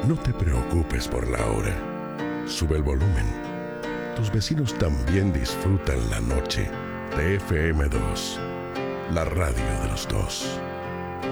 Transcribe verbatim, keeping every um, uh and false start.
No te preocupes por la hora. Sube el volumen. Tus vecinos también disfrutan la noche de F M dos, la radio de los dos.